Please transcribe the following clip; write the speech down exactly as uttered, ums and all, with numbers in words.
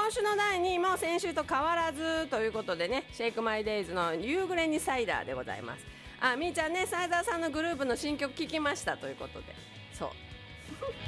今週のだいにいも先週と変わらずということでね、シェイクマイデイズの夕暮れにサイダーでございます。あ、みーちゃんね、サイダーさんのグループの新曲聞きましたということで、そう